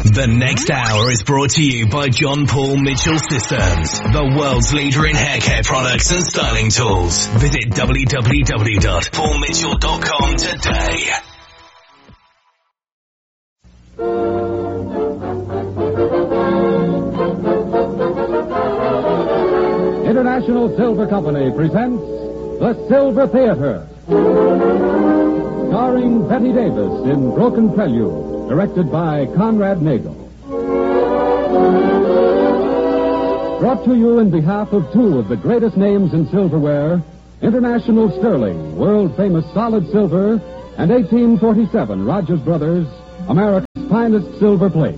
The next hour is brought to you by John Paul Mitchell Systems, the world's leader in hair care products and styling tools. Visit www.paulmitchell.com today. International Silver Company presents The Silver Theater, starring Betty Davis in Broken Prelude, directed by Conrad Nagel. Brought to you in behalf of two of the greatest names in silverware, International Sterling, world-famous solid silver, and 1847 Rogers Brothers, America's finest silver plate.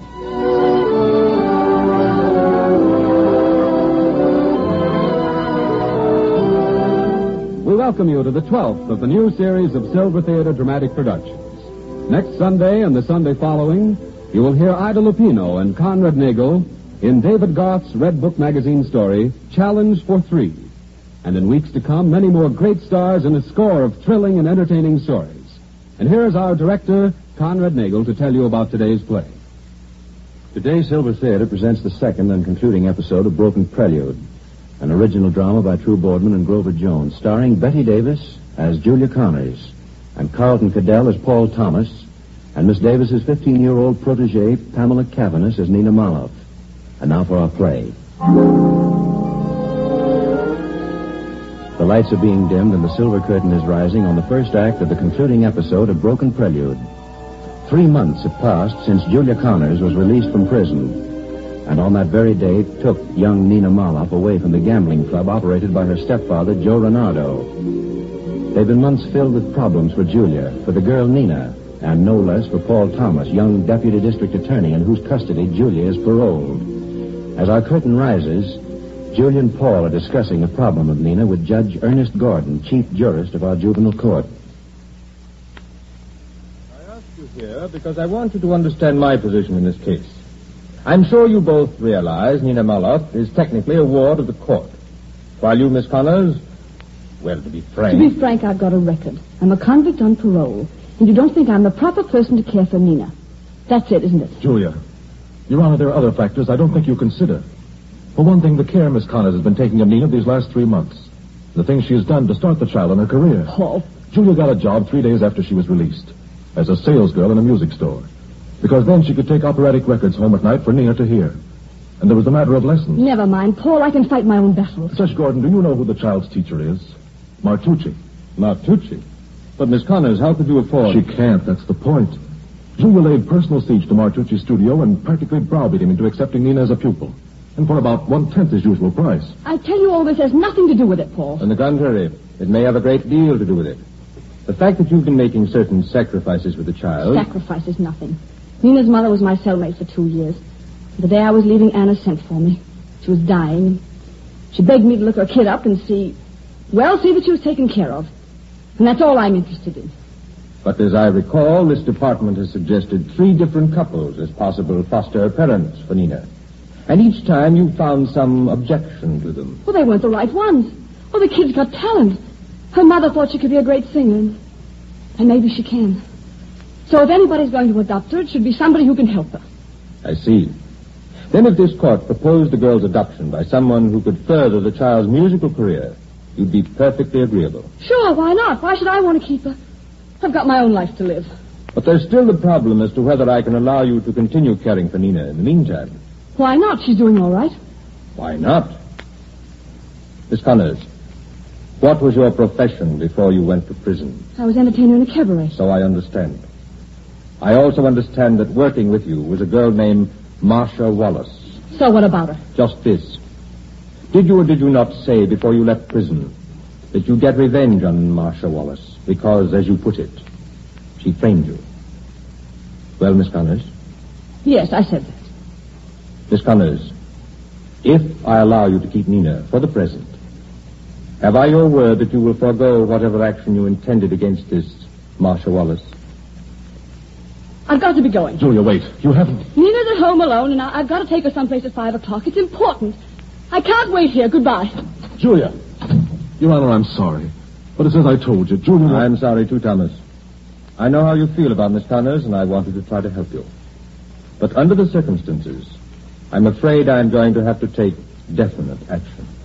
We welcome you to the 12th of the new series of Silver Theater dramatic productions. Next Sunday and the Sunday following, you will hear Ida Lupino and Conrad Nagel in David Garth's Red Book magazine story, Challenge for Three. And in weeks to come, many more great stars and a score of thrilling and entertaining stories. And here's our director, Conrad Nagel, to tell you about today's play. Today's Silver Theater presents the second and concluding episode of Broken Prelude, an original drama by True Boardman and Grover Jones, starring Betty Davis as Julia Connors, and Carlton Cadell as Paul Thomas, and Miss Davis's 15-year-old protege, Pamela Cavanis, as Nina Maloff. And now for our play. The lights are being dimmed and the silver curtain is rising on the first act of the concluding episode of Broken Prelude. 3 months have passed since Julia Connors was released from prison, and on that very day took young Nina Maloff away from the gambling club operated by her stepfather, Joe Renardo. They've been months filled with problems for Julia, for the girl Nina, and no less for Paul Thomas, young deputy district attorney in whose custody Julia is paroled. As our curtain rises, Julia and Paul are discussing the problem of Nina with Judge Ernest Gordon, chief jurist of our juvenile court. I asked you here because I want you to understand my position in this case. I'm sure you both realize Nina Maloff is technically a ward of the court, while you, Miss Connors, well, to be frank... To be frank, I've got a record. I'm a convict on parole, and you don't think I'm the proper person to care for Nina. That's it, isn't it? Julia, Your Honor, there are other factors I don't think you consider. For one thing, the care Miss Connors has been taking of Nina these last 3 months. The things she has done to start the child in her career. Paul. Julia got a job 3 days after she was released, as a salesgirl in a music store. Because then she could take operatic records home at night for Nina to hear. And there was the matter of lessons. Never mind, Paul. I can fight my own battles. Judge Gordon, do you know who the child's teacher is? Martucci. Martucci? But, Miss Connors, how could you afford... She can't, that's the point. Julia laid personal siege to Martucci's studio and practically browbeat him into accepting Nina as a pupil. And for about 1/10 his usual price. I tell you, all this has nothing to do with it, Paul. On the contrary, it may have a great deal to do with it. The fact that you've been making certain sacrifices with the child... Sacrifice is nothing. Nina's mother was my cellmate for 2 years. The day I was leaving, Anna sent for me. She was dying. She begged me to look her kid up and see that she was taken care of. And that's all I'm interested in. But as I recall, this department has suggested 3 different couples as possible foster parents for Nina. And each time you found some objection to them. Well, they weren't the right ones. Well, the kid's got talent. Her mother thought she could be a great singer. And maybe she can. So if anybody's going to adopt her, it should be somebody who can help her. I see. Then if this court proposed the girl's adoption by someone who could further the child's musical career, you'd be perfectly agreeable. Sure, why not? Why should I want to keep her? I've got my own life to live. But there's still the problem as to whether I can allow you to continue caring for Nina in the meantime. Why not? She's doing all right. Why not? Miss Connors, what was your profession before you went to prison? I was entertainer in a cabaret. So I understand. I also understand that working with you was a girl named Marcia Wallace. So what about her? Just this. Did you or did you not say before you left prison that you'd get revenge on Marcia Wallace because, as you put it, she framed you? Well, Miss Connors? Yes, I said that. Miss Connors, if I allow you to keep Nina for the present, have I your word that you will forego whatever action you intended against this Marcia Wallace? I've got to be going. Julia, wait. You haven't... Nina's at home alone, and I've got to take her someplace at 5 o'clock. It's important. I can't wait here. Goodbye. Julia. Your Honor, I'm sorry. But it's as I told you, Julia... I'm sorry, too, Thomas. I know how you feel about Miss Connors, and I wanted to try to help you. But under the circumstances, I'm afraid I'm going to have to take definite action.